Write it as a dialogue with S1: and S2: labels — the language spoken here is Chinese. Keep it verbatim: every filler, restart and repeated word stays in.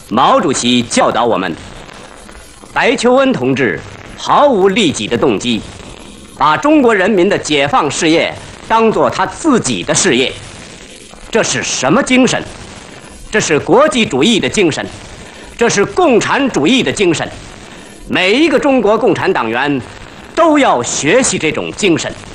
S1: 毛主席教导我们，白求恩同志毫无利己的动机，把中国人民的解放事业当作他自己的事业。这是什么精神？这是国际主义的精神，这是共产主义的精神。每一个中国共产党员都要学习这种精神。